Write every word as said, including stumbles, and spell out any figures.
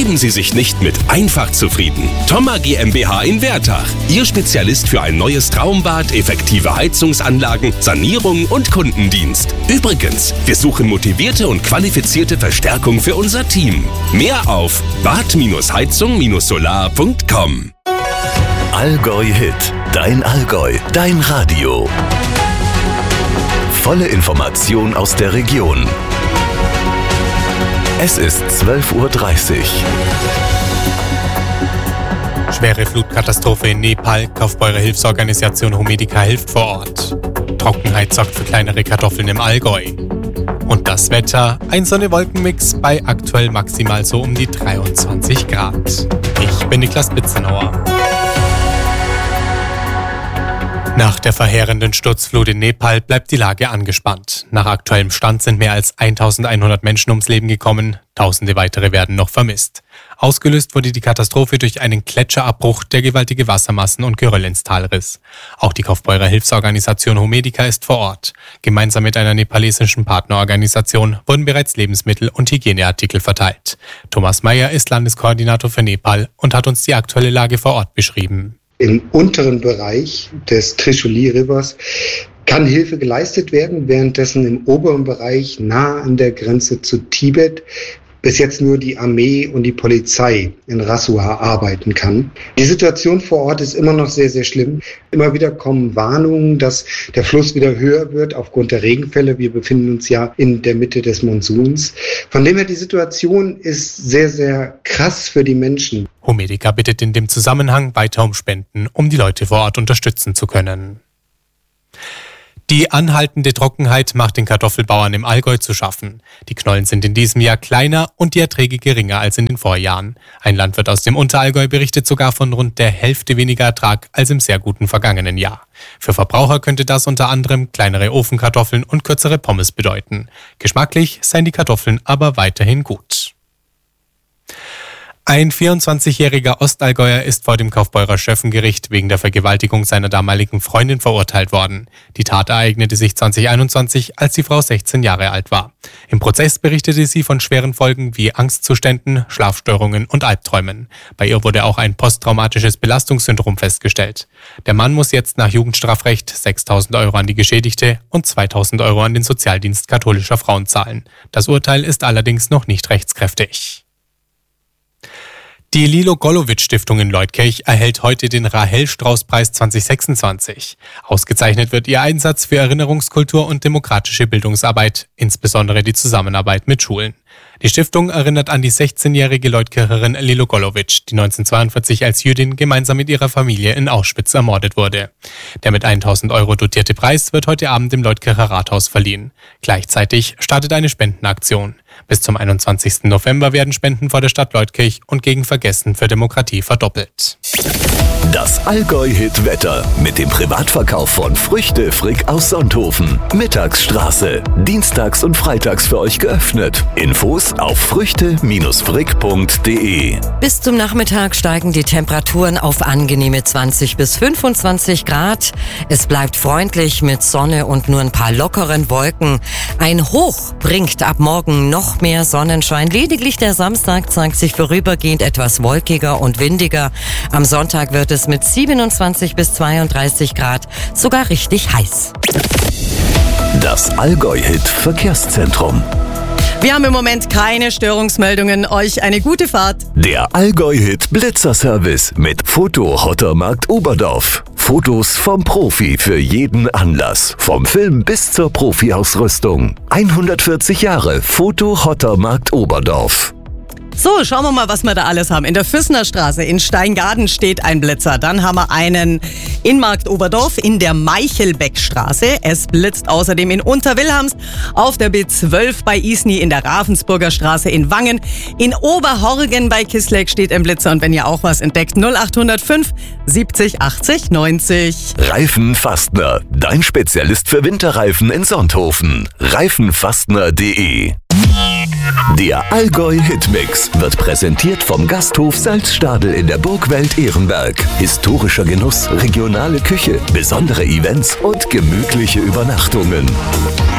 Geben Sie sich nicht mit einfach zufrieden. Thoma GmbH in Wertach. Ihr Spezialist für ein neues Traumbad, effektive Heizungsanlagen, Sanierung und Kundendienst. Übrigens, wir suchen motivierte und qualifizierte Verstärkung für unser Team. Mehr auf bad heizung solar punkt com. Allgäu Hit. Dein Allgäu. Dein Radio. Volle Information aus der Region. Es ist zwölf Uhr dreißig. Schwere Flutkatastrophe in Nepal. Kaufbeurer-Hilfsorganisation Homedica hilft vor Ort. Trockenheit sorgt für kleinere Kartoffeln im Allgäu. Und das Wetter, ein Sonne-Wolken-Mix bei aktuell maximal so um die dreiundzwanzig Grad. Ich bin Niklas Bitzenauer. Nach der verheerenden Sturzflut in Nepal bleibt die Lage angespannt. Nach aktuellem Stand sind mehr als eintausendeinhundert Menschen ums Leben gekommen, Tausende weitere werden noch vermisst. Ausgelöst wurde die Katastrophe durch einen Gletscherabbruch, der gewaltige Wassermassen und Geröll ins Tal riss. Auch die Kaufbeurer Hilfsorganisation Homedica ist vor Ort. Gemeinsam mit einer nepalesischen Partnerorganisation wurden bereits Lebensmittel und Hygieneartikel verteilt. Thomas Meyer ist Landeskoordinator für Nepal und hat uns die aktuelle Lage vor Ort beschrieben. Im unteren Bereich des Trishuli Rivers kann Hilfe geleistet werden, währenddessen im oberen Bereich nahe an der Grenze zu Tibet bis jetzt nur die Armee und die Polizei in Rasua arbeiten kann. Die Situation vor Ort ist immer noch sehr, sehr schlimm. Immer wieder kommen Warnungen, dass der Fluss wieder höher wird aufgrund der Regenfälle. Wir befinden uns ja in der Mitte des Monsuns. Von dem her, die Situation ist sehr, sehr krass für die Menschen. Homedica bittet in dem Zusammenhang weiter um Spenden, um die Leute vor Ort unterstützen zu können. Die anhaltende Trockenheit macht den Kartoffelbauern im Allgäu zu schaffen. Die Knollen sind in diesem Jahr kleiner und die Erträge geringer als in den Vorjahren. Ein Landwirt aus dem Unterallgäu berichtet sogar von rund der Hälfte weniger Ertrag als im sehr guten vergangenen Jahr. Für Verbraucher könnte das unter anderem kleinere Ofenkartoffeln und kürzere Pommes bedeuten. Geschmacklich seien die Kartoffeln aber weiterhin gut. Ein vierundzwanzigjähriger Ostallgäuer ist vor dem Kaufbeurer Schöffengericht wegen der Vergewaltigung seiner damaligen Freundin verurteilt worden. Die Tat ereignete sich zwanzig einundzwanzig, als die Frau sechzehn Jahre alt war. Im Prozess berichtete sie von schweren Folgen wie Angstzuständen, Schlafstörungen und Albträumen. Bei ihr wurde auch ein posttraumatisches Belastungssyndrom festgestellt. Der Mann muss jetzt nach Jugendstrafrecht sechstausend Euro an die Geschädigte und zweitausend Euro an den Sozialdienst katholischer Frauen zahlen. Das Urteil ist allerdings noch nicht rechtskräftig. Die Lilo-Golowitsch-Stiftung in Leutkirch erhält heute den Rahel-Strauß-Preis zwanzig sechsundzwanzig. Ausgezeichnet wird ihr Einsatz für Erinnerungskultur und demokratische Bildungsarbeit, insbesondere die Zusammenarbeit mit Schulen. Die Stiftung erinnert an die sechzehnjährige Leutkircherin Lilo Golowitsch, die neunzehnhundertzweiundvierzig als Jüdin gemeinsam mit ihrer Familie in Auschwitz ermordet wurde. Der mit tausend Euro dotierte Preis wird heute Abend im Leutkircher Rathaus verliehen. Gleichzeitig startet eine Spendenaktion. Bis zum einundzwanzigsten November werden Spenden vor der Stadt Leutkirch und gegen Vergessen für Demokratie verdoppelt. Das Allgäu-Hit-Wetter mit dem Privatverkauf von Früchte Frick aus Sonthofen. Mittagsstraße. Dienstags und freitags für euch geöffnet. Infos auf früchte frick punkt de. Bis zum Nachmittag steigen die Temperaturen auf angenehme zwanzig bis fünfundzwanzig Grad. Es bleibt freundlich mit Sonne und nur ein paar lockeren Wolken. Ein Hoch bringt ab morgen noch mehr Sonnenschein. Lediglich der Samstag zeigt sich vorübergehend etwas wolkiger und windiger. Am Sonntag wird es mit siebenundzwanzig bis zweiunddreißig Grad sogar richtig heiß. Das Allgäu-Hit-Verkehrszentrum. Wir haben im Moment keine Störungsmeldungen. Euch eine gute Fahrt. Der Allgäu-Hit Blitzerservice mit Foto Hottermarkt Oberdorf. Fotos vom Profi für jeden Anlass. Vom Film bis zur Profi-Ausrüstung. hundertvierzig Jahre Foto Hottermarkt Oberdorf. So, schauen wir mal, was wir da alles haben. In der Füssner Straße in Steingaden steht ein Blitzer. Dann haben wir einen in Markt Oberdorf in der Meichelbeckstraße. Es blitzt außerdem in Unterwilhelms, auf der B zwölf bei Isny in der Ravensburger Straße in Wangen. In Oberhorgen bei Kisleck steht ein Blitzer. Und wenn ihr auch was entdeckt, null acht null fünf siebzig achtzig neunzig. Reifenfastner, dein Spezialist für Winterreifen in Sonthofen. reifenfastner punkt de. Der Allgäu-Hitmix wird präsentiert vom Gasthof Salzstadel in der Burgwelt Ehrenberg. Historischer Genuss, regionale Küche, besondere Events und gemütliche Übernachtungen.